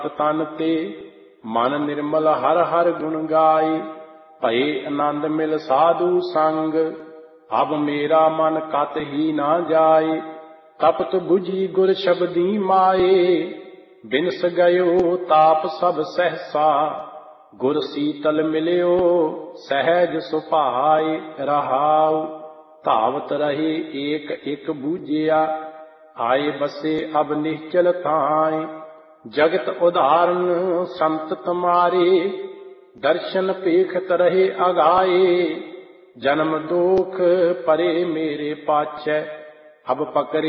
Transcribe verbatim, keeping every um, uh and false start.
तन ते मन निर्मल हर हर गुण गाए। भये आनंद मिल साधु संग, अब मेरा मन कत ही ना जाए। तपत बुझी गुर शब्दी माए, बिनस गयो ताप सब सहसा। गुर सीतल मिलियो सहज सुभाए। रहाउ धावत रहे एक एक बूझिया, आए बसे अब निश्चल थाए। जगत उदाहरण संत तुम्हारे, दर्शन पेखत रहे अगाए। जन्म दोख परे मेरे पाछै, अब पकड़े